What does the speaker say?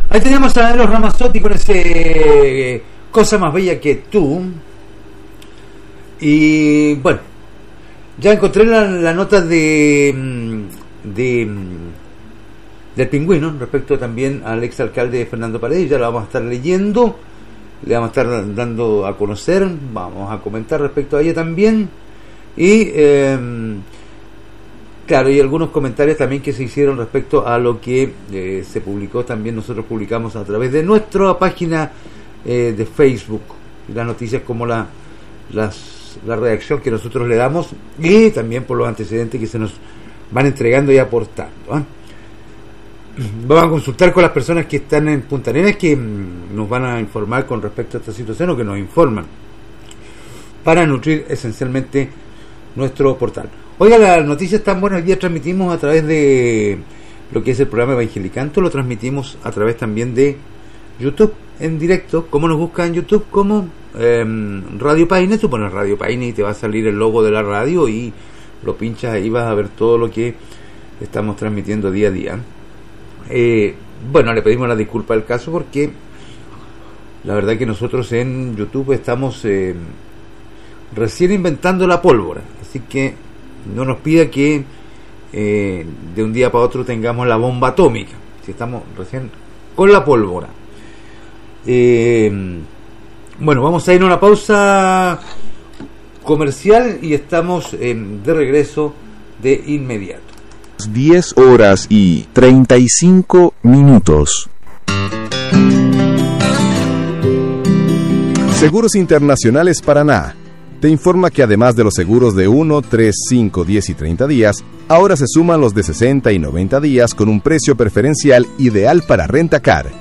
Ahí teníamos a Eros Ramazzotti con ese Cosa Más Bella Que Tú. Y bueno, ya encontré la nota del Pingüino respecto también al exalcalde Fernando Paredes. Ya la vamos a estar leyendo, le vamos a estar dando a conocer, vamos a comentar respecto a ella también. Y claro, y algunos comentarios también que se hicieron respecto a lo que se publicó. También nosotros publicamos a través de nuestra página de Facebook las noticias, como la reacción que nosotros le damos, y también por los antecedentes que se nos van entregando y aportando. Vamos a consultar con las personas que están en Punta Arenas, que nos van a informar con respecto a esta situación, o que nos informan, para nutrir esencialmente nuestro portal. Oiga, las noticias están buenas. Hoy día transmitimos a través de lo que es el programa Evangelicanto, lo transmitimos a través también de YouTube en directo. ¿Cómo nos busca en YouTube? Como Radio Paine. Tú pones Radio Paine y te va a salir el logo de la radio y lo pinchas, ahí vas a ver todo lo que estamos transmitiendo día a día. Bueno, le pedimos la disculpa al caso, porque la verdad que nosotros en YouTube estamos recién inventando la pólvora, así que no nos pida que de un día para otro tengamos la bomba atómica, si estamos recién con la pólvora. Bueno, vamos a ir a una pausa comercial y estamos de regreso de inmediato. 10 horas y 35 minutos. Seguros Internacionales Paraná te informa que además de los seguros de 1, 3, 5, 10 y 30 días, ahora se suman los de 60 y 90 días con un precio preferencial ideal para Rentacar.